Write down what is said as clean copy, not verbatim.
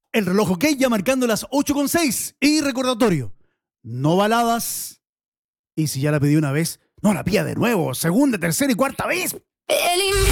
El reloj OK ya marcando las 8:06. Y recordatorio, no baladas. Y si ya la pedí una vez, no la pida de nuevo, segunda, tercera y cuarta vez.